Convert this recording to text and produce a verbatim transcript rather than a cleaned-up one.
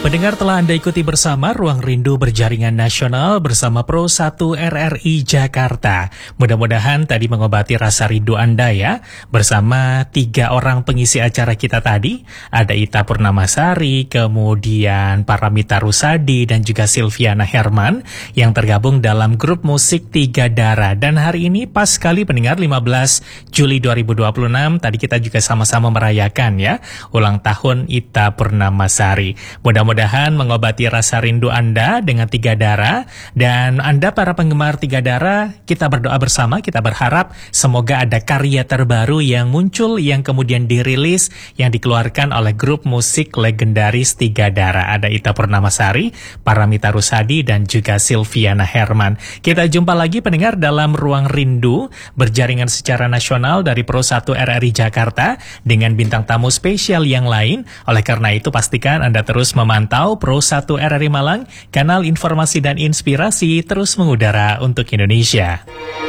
Pendengar, telah Anda ikuti bersama Ruang Rindu Berjaringan Nasional bersama Pro satu R R I Jakarta. Mudah-mudahan tadi mengobati rasa rindu Anda ya. Bersama tiga orang pengisi acara kita tadi. Ada Ita Purnamasari, kemudian Paramita Rusadi, dan juga Silviana Herman yang tergabung dalam grup musik Tiga Dara. Dan hari ini pas sekali pendengar lima belas Juli dua ribu dua puluh enam. Tadi kita juga sama-sama merayakan ya ulang tahun Ita Purnamasari. Mudah-mudahan Mudah-mudahan mengobati rasa rindu Anda dengan Tiga Dara. Dan Anda para penggemar Tiga Dara, kita berdoa bersama, kita berharap semoga ada karya terbaru yang muncul, yang kemudian dirilis, yang dikeluarkan oleh grup musik legendaris Tiga Dara. Ada Ita Purnamasari, Paramita Rusadi, dan juga Silviana Herman. Kita jumpa lagi pendengar dalam Ruang Rindu Berjaringan secara nasional dari Pro satu R R I Jakarta dengan bintang tamu spesial yang lain. Oleh karena itu pastikan Anda terus memantau Pantau Pro satu R R I Malang, kanal informasi dan inspirasi terus mengudara untuk Indonesia.